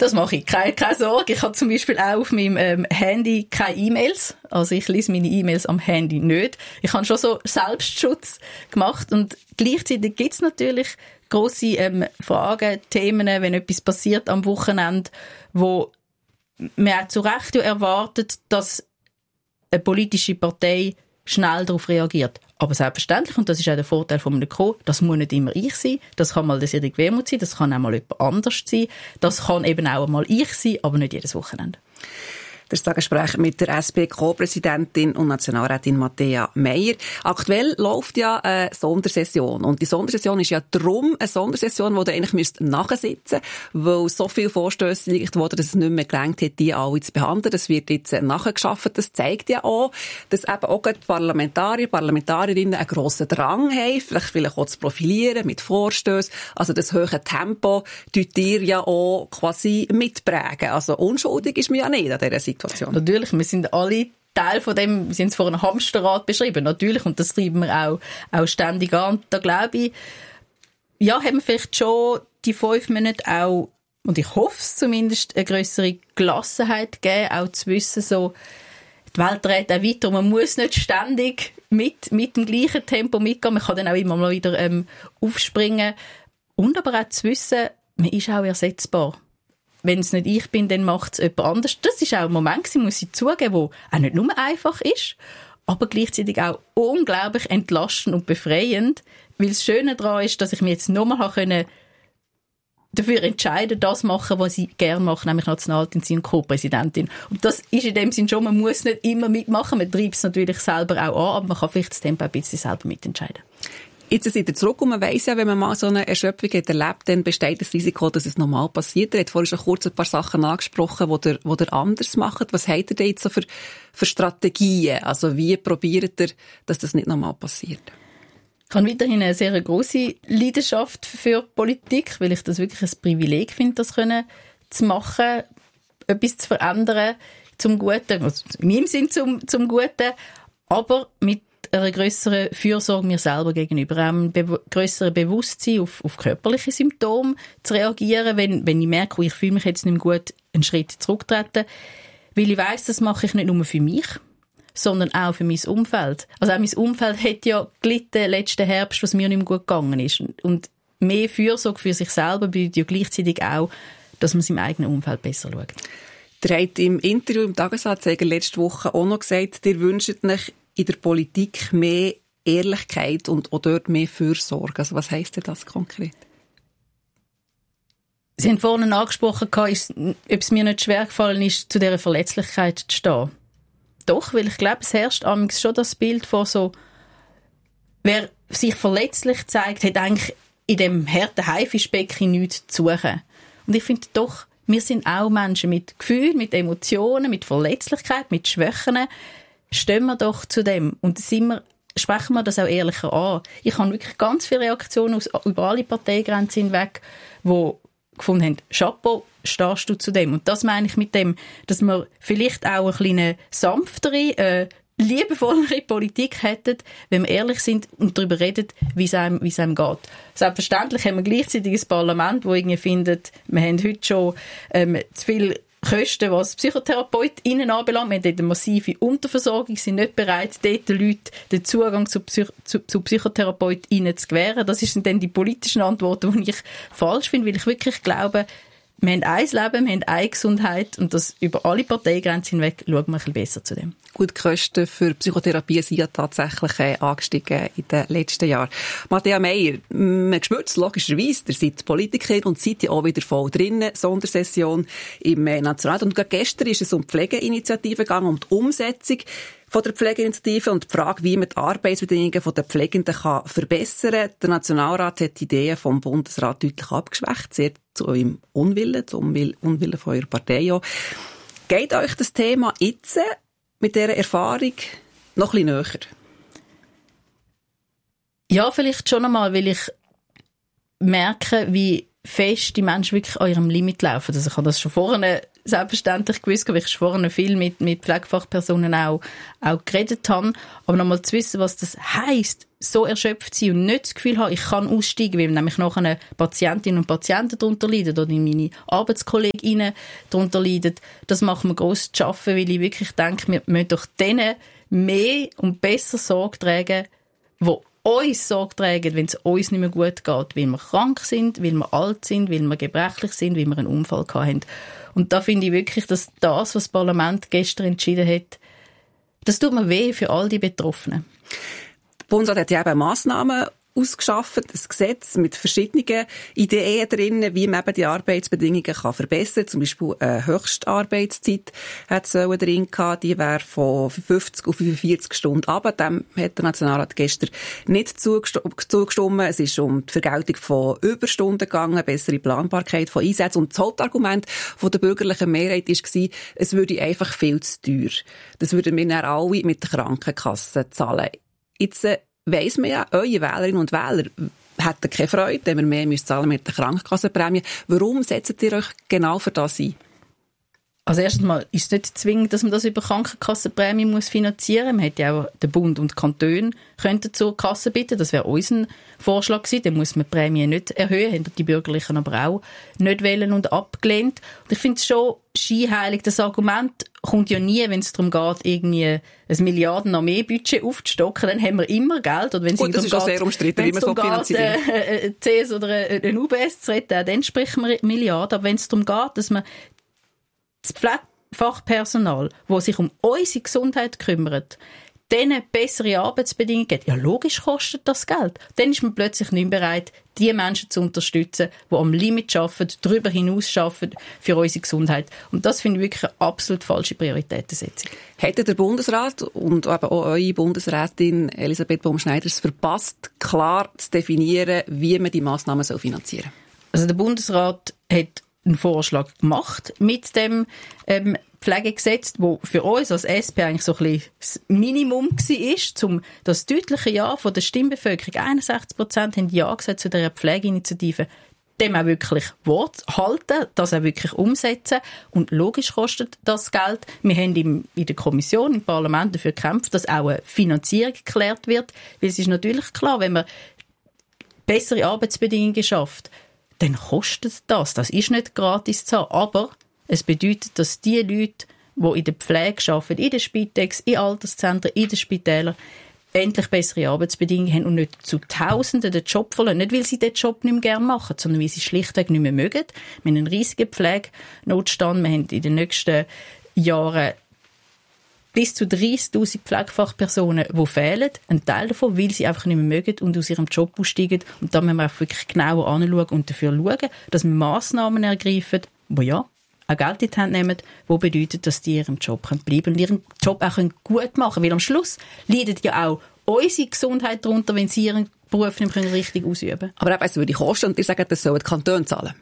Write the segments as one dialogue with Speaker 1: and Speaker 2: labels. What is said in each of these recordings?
Speaker 1: Das mache ich. Keine Sorge. Ich habe zum Beispiel auch auf meinem Handy keine E-Mails. Also ich lese meine E-Mails am Handy nicht. Ich habe schon so Selbstschutz gemacht und gleichzeitig gibt es natürlich grosse Fragen, Themen, wenn etwas passiert am Wochenende, wo man auch zu Recht erwartet, dass eine politische Partei schnell darauf reagiert. Aber selbstverständlich, und das ist auch der Vorteil von einem Co., das muss nicht immer ich sein, das kann mal der Cédric Wermuth sein, das kann auch mal jemand anders sein, das kann eben auch mal ich sein, aber nicht jedes Wochenende.
Speaker 2: Das ist das Gespräch mit der SP-Co-Präsidentin und Nationalrätin Matthäa Meier. Aktuell läuft ja eine Sondersession. Und die Sondersession ist ja darum eine Sondersession, die eigentlich nachsitzen müsste, weil so viele Vorstösse liegt wurden, dass es nicht mehr gelangt hat, die alle zu behandeln. Das wird jetzt nachgeschafft. Das zeigt ja auch, dass eben auch die Parlamentarierinnen einen grossen Drang haben, vielleicht auch zu profilieren mit Vorstössen. Also das hohe Tempo tut ihr ja auch quasi mitprägen. Also unschuldig ist man ja nicht an dieser Situation.
Speaker 1: Natürlich, wir sind alle Teil von dem, wir sind es vor einem Hamsterrad beschrieben, natürlich, und das treiben wir auch ständig an. Da glaube ich, ja, haben wir vielleicht schon die 5 Monate auch, und ich hoffe es zumindest, eine grössere Gelassenheit gegeben, auch zu wissen, so, die Welt dreht auch weiter, man muss nicht ständig mit dem gleichen Tempo mitgehen, man kann dann auch immer mal wieder aufspringen, und aber auch zu wissen, man ist auch ersetzbar. Wenn es nicht ich bin, dann macht es jemand anders. Das ist auch ein Moment, muss ich zugeben, wo auch nicht nur einfach ist, aber gleichzeitig auch unglaublich entlastend und befreiend, weil das Schöne daran ist, dass ich mich jetzt nochmal dafür entscheiden, das machen, was ich gerne mache, nämlich Nationalrätin und Co-Präsidentin. Und das ist in dem Sinn schon, man muss nicht immer mitmachen, man treibt es natürlich selber auch an, aber man kann vielleicht das Tempo ein bisschen selber mitentscheiden.
Speaker 2: Jetzt seid ihr zurück und man weiss ja, wenn man mal so eine Erschöpfung hat erlebt, dann besteht das Risiko, dass es normal passiert. Ihr habt vorhin schon kurz ein paar Sachen angesprochen, die ihr anders macht. Was habt ihr denn jetzt so für Strategien? Also wie probiert ihr, dass das nicht normal passiert?
Speaker 1: Ich habe weiterhin eine sehr grosse Leidenschaft für Politik, weil ich das wirklich ein Privileg finde, das zu machen, etwas zu verändern zum Guten, also in meinem Sinn zum Guten, aber mit einer grösseren Fürsorge mir selber gegenüber, einem grösseren Bewusstsein auf körperliche Symptome zu reagieren, wenn ich merke, ich fühle mich jetzt nicht mehr gut, einen Schritt zurücktreten, weil ich weiss, das mache ich nicht nur für mich, sondern auch für mein Umfeld. Also auch mein Umfeld hat ja gelitten letzten Herbst, was mir nicht mehr gut gegangen ist. Und mehr Fürsorge für sich selber bedeutet ja gleichzeitig auch, dass man seinem eigenen Umfeld besser schaut.
Speaker 2: Ihr habt im Interview im Tagesanzeiger letzte Woche auch noch gesagt, ihr wünscht euch in der Politik mehr Ehrlichkeit und auch dort mehr Fürsorge. Also was heisst denn das konkret?
Speaker 1: Sie haben vorhin angesprochen, ob es mir nicht schwer gefallen ist, zu dieser Verletzlichkeit zu stehen. Doch, weil ich glaube, es herrscht amigs schon das Bild von so, wer sich verletzlich zeigt, hat eigentlich in dem harten Haifischbecken nichts zu suchen. Und ich finde doch, wir sind auch Menschen mit Gefühlen, mit Emotionen, mit Verletzlichkeit, mit Schwächen. Stehen wir doch zu dem und sprechen wir das auch ehrlicher an. Ich habe wirklich ganz viele Reaktionen über alle Parteigrenzen hinweg, die gefunden haben, Chapeau, stehst du zu dem. Und das meine ich mit dem, dass wir vielleicht auch eine kleine sanftere, liebevollere Politik hätten, wenn wir ehrlich sind und darüber reden, wie es einem geht. Selbstverständlich haben wir gleichzeitig ein Parlament, das irgendwie findet, wir haben heute schon zu viel Kosten, was PsychotherapeutInnen anbelangt. Wir haben dort eine massive Unterversorgung, sind nicht bereit, dort den Leuten den Zugang zu PsychotherapeutInnen zu gewähren. Das sind dann die politischen Antworten, die ich falsch finde, weil ich wirklich glaube, wir haben ein Leben, wir haben eine Gesundheit und das über alle Parteigrenzen hinweg schauen wir ein bisschen besser zu dem.
Speaker 2: Gut, die Kosten für Psychotherapie sind ja tatsächlich angestiegen in den letzten Jahren. Matthäa Meier, man spürt es logischerweise, ihr seid Politikerin und seid ja auch wieder voll drinnen, Sondersession im Nationalrat. Und gerade gestern ist es um die Pflegeinitiative gegangen, um die Umsetzung von der Pflegeinitiative und die Frage, wie man die Arbeitsbedingungen der Pflegenden kann verbessern kann. Der Nationalrat hat die Ideen vom Bundesrat deutlich abgeschwächt, sehr zu eurem Unwillen, zum Unwillen von eurer Partei auch. Geht euch das Thema jetzt mit dieser Erfahrung noch ein bisschen näher?
Speaker 1: Ja, vielleicht schon einmal, weil ich merke, wie fest die Menschen wirklich an ihrem Limit laufen. Also ich habe das schon vorhin selbstverständlich gewusst, weil ich schon vorhin viel mit Pflegefachpersonen auch geredet habe. Aber nochmal zu wissen, was das heisst, so erschöpft sein und nicht das Gefühl haben, ich kann aussteigen, weil nämlich nachher Patientinnen und Patienten darunter leiden oder meine ArbeitskollegInnen darunter leiden, das macht mir gross zu schaffen, weil ich wirklich denke, wir müssen doch denen mehr und besser Sorge tragen, die uns Sorge tragen, wenn es uns nicht mehr gut geht, weil wir krank sind, weil wir alt sind, weil wir gebrechlich sind, weil wir einen Unfall hatten. Und da finde ich wirklich, dass das, was das Parlament gestern entschieden hat, das tut mir weh für all die Betroffenen.
Speaker 2: Der Bundesrat hat ja eben Massnahmen ausgeschafft, ein Gesetz mit verschiedenen Ideen drin, wie man eben die Arbeitsbedingungen kann verbessern kann. Zum Beispiel eine Höchstarbeitszeit hat es drin gehabt, die wäre von 50 auf 45 Stunden runter. Dem hat der Nationalrat gestern nicht zugestimmt. Es ist um die Vergeltung von Überstunden gegangen, bessere Planbarkeit von Einsätzen. Und das Hauptargument von der bürgerlichen Mehrheit war, es würde einfach viel zu teuer. Das würden wir dann alle mit der Krankenkasse zahlen. Jetzt weiss man ja, eure Wählerinnen und Wähler hätten keine Freude, wenn wir mehr zahlen mit der Krankenkassenprämie. Warum setzt ihr euch genau für das ein?
Speaker 1: Also erstens mal ist es nicht zwingend, dass man das über Krankenkassenprämie muss finanzieren muss. Man hätte ja auch den Bund und die Kantone könnten zur Kasse bitten. Das wäre unser Vorschlag gewesen. Dann muss man die Prämie nicht erhöhen. Haben die Bürgerlichen aber auch nicht wählen und abgelehnt. Und ich finde es schon scheinheilig. Das Argument kommt ja nie, wenn es darum geht, irgendwie ein Milliarden-Armee-Budget aufzustocken. Dann haben wir immer Geld. Oder wenn es
Speaker 2: das ist auch sehr umstritten, wie man so finanziert.
Speaker 1: Ein CS oder ein UBS zu retten, dann sprechen wir Milliarden. Aber wenn es darum geht, dass man das Pflegefachpersonal, das sich um unsere Gesundheit kümmert, denen bessere Arbeitsbedingungen gibt, ja logisch kostet das Geld. Dann ist man plötzlich nicht mehr bereit, die Menschen zu unterstützen, die am Limit arbeiten, darüber hinaus arbeiten für unsere Gesundheit. Und das finde ich wirklich eine absolut falsche Prioritätensetzung.
Speaker 2: Hätte der Bundesrat und aber auch eure Bundesrätin Elisabeth Baumschneider es verpasst, klar zu definieren, wie man die Massnahmen finanzieren soll?
Speaker 1: Also der Bundesrat hat einen Vorschlag gemacht mit dem Pflegegesetz, wo für uns als SP eigentlich so ein bisschen das Minimum war, um das deutliche Ja von der Stimmbevölkerung, 61% haben Ja gesagt zu dieser Pflegeinitiative, dem auch wirklich Wort halten, das auch wirklich umsetzen. Und logisch kostet das Geld. Wir haben in der Kommission, im Parlament dafür gekämpft, dass auch eine Finanzierung geklärt wird, weil es ist natürlich klar, wenn man bessere Arbeitsbedingungen schafft, dann kostet das. Das ist nicht gratis zu haben, aber es bedeutet, dass die Leute, die in der Pflege arbeiten, in der Spitex, in Alterszentren, in den Spitälern, endlich bessere Arbeitsbedingungen haben und nicht zu Tausenden den Job verlieren. Nicht, weil sie den Job nicht mehr gerne machen, sondern weil sie schlichtweg nicht mehr mögen. Wir haben einen riesigen Pflegenotstand. Wir haben in den nächsten Jahren bis zu 30'000 Pflegefachpersonen, die fehlen. Ein Teil davon, weil sie einfach nicht mehr mögen und aus ihrem Job aussteigen. Und da müssen wir auch wirklich genauer anschauen und dafür schauen, dass wir Massnahmen ergreifen, die ja auch Geld in die Hand nehmen, die bedeuten, dass die ihrem Job bleiben können und ihren Job auch gut machen können. Weil am Schluss leidet ja auch unsere Gesundheit darunter, wenn sie ihren Beruf nicht mehr richtig ausüben können.
Speaker 2: Aber eben, es würde kosten und ihr sagt, das sollen die Kantone zahlen.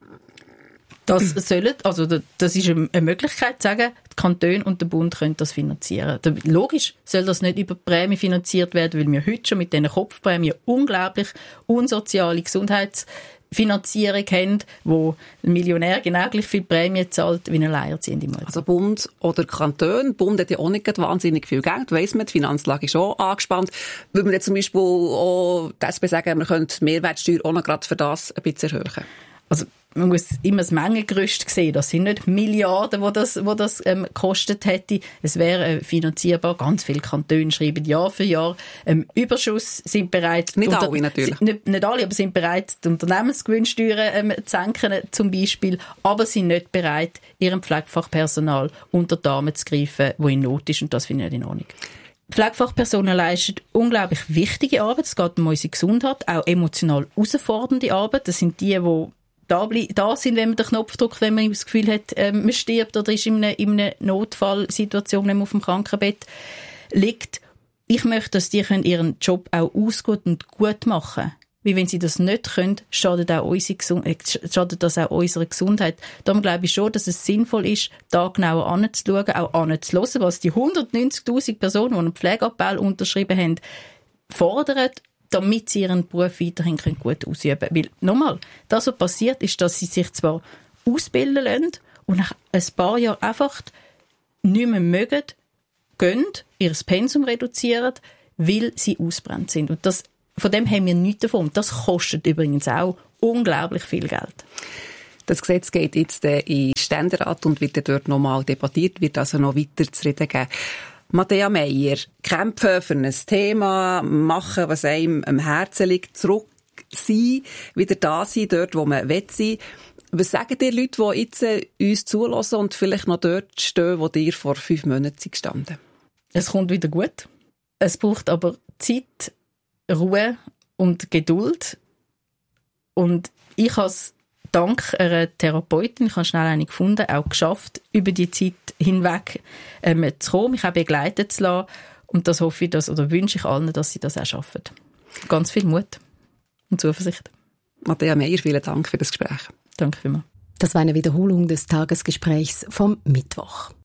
Speaker 1: Das ist eine Möglichkeit, zu sagen, die Kantone und der Bund können das finanzieren. Logisch soll das nicht über die Prämie finanziert werden, weil wir heute schon mit diesen Kopfprämien unglaublich unsoziale Gesundheitsfinanzierung haben, wo ein Millionär genau gleich viel Prämie zahlt wie eine Alleinerziehende Mutter.
Speaker 2: Also Bund oder Kanton. Bund hat ja auch nicht wahnsinnig viel Geld, weiss man, die Finanzlage ist auch angespannt. Würde man jetzt zum Beispiel auch die SP sagen, man könnte die Mehrwertsteuer auch noch gerade für das ein bisschen erhöhen?
Speaker 1: Also man muss immer das Mengengerüst sehen. Das sind nicht Milliarden, wo das gekostet hätte. Es wäre finanzierbar. Ganz viele Kantone schreiben Jahr für Jahr. Überschuss sind bereit.
Speaker 2: Nicht alle natürlich.
Speaker 1: Nicht alle, aber sind bereit, die Unternehmensgewinnsteuern zu senken, zum Beispiel. Aber sind nicht bereit, ihrem Pflegefachpersonal unter die Arme zu greifen, wo in Not ist. Und das finde ich nicht in Ordnung. Pflegefachpersonen leisten unglaublich wichtige Arbeit. Es geht um unsere Gesundheit, auch emotional herausfordernde Arbeit. Das sind die da sind, wenn man den Knopf drückt, wenn man das Gefühl hat, man stirbt oder ist in einer Notfallsituation, wenn man auf dem Krankenbett liegt. Ich möchte, dass die ihren Job auch ausgut und gut machen können. Weil wenn sie das nicht können, schadet das auch unserer Gesundheit. Darum glaube ich schon, dass es sinnvoll ist, da genauer anzuschauen, auch anzuhören, was die 190'000 Personen, die einen Pflegeappell unterschrieben haben, fordern, damit sie ihren Beruf weiterhin gut ausüben können. Weil, nochmal, das, was passiert, ist, dass sie sich zwar ausbilden lassen und nach ein paar Jahren einfach nicht mehr mögen, gehen, ihr Pensum reduzieren, weil sie ausgebrannt sind. Und von dem haben wir nichts davon. Das kostet übrigens auch unglaublich viel Geld.
Speaker 2: Das Gesetz geht jetzt in den Ständerat und wird dort nochmal debattiert, wird also noch weiter zu reden geben. Matthäa Meier, kämpfen für ein Thema, machen, was einem am Herzen liegt, zurück sein, wieder da sein, dort, wo man sein will. Was sagen dir Leute, die jetzt uns zulassen und vielleicht noch dort stehen, wo dir vor 5 Monaten gestanden?
Speaker 1: Es kommt wieder gut. Es braucht aber Zeit, Ruhe und Geduld. Und ich habe es dank einer Therapeutin, ich habe schnell eine gefunden, auch geschafft, über die Zeit hinweg zu kommen, mich auch begleiten zu lassen. Und das hoffe ich, oder wünsche ich allen, dass sie das auch schaffen. Ganz viel Mut und Zuversicht.
Speaker 2: Matthäa Meier, vielen Dank für das Gespräch.
Speaker 1: Danke vielmals.
Speaker 3: Das war eine Wiederholung des Tagesgesprächs vom Mittwoch.